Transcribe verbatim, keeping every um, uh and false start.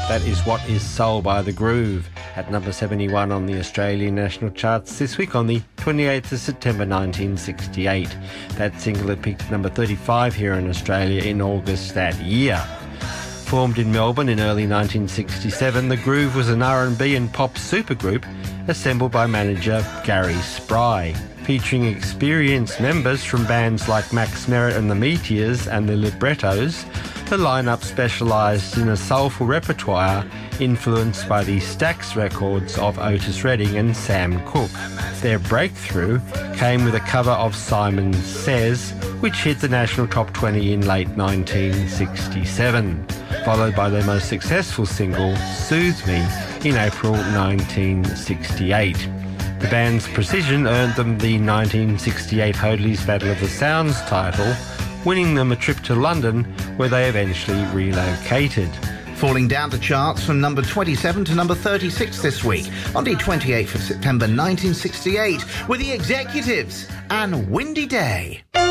That is What Is Soul by The Groove, at number seventy-one on the Australian national charts this week on the twenty-eighth of September nineteen sixty-eight. That single had peaked number thirty-five here in Australia in August that year. Formed in Melbourne in early nineteen sixty-seven, The Groove was an R and B and pop supergroup assembled by manager Gary Spry. Featuring experienced members from bands like Max Merritt and the Meteors and the Librettos, the lineup specialised in a soulful repertoire influenced by the Stax records of Otis Redding and Sam Cooke. Their breakthrough came with a cover of Simon Says, which hit the national top twenty in late nineteen sixty-seven, followed by their most successful single, Soothe Me, in April nineteen sixty-eight. The band's precision earned them the nineteen sixty-eight Hoadley's Battle of the Sounds title, winning them a trip to London, where they eventually relocated. Falling down the charts from number twenty-seven to number thirty-six this week, on the twenty-eighth of September nineteen sixty-eight, were The Executives and Windy Day.